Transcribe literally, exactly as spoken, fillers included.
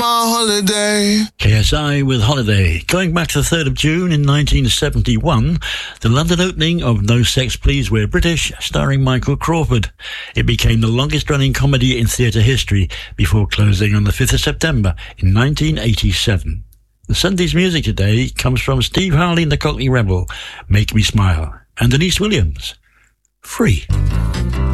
my holiday. K S I with Holiday. Going back to the third of June in nineteen seventy-one, the London opening of No Sex Please We're British, starring Michael Crawford. It became the longest-running comedy in theatre history before closing on the fifth of September in nineteen eighty-seven. The Sunday's music today comes from Steve Harley and the Cockney Rebel, Make Me Smile, and Denise Williams, Free.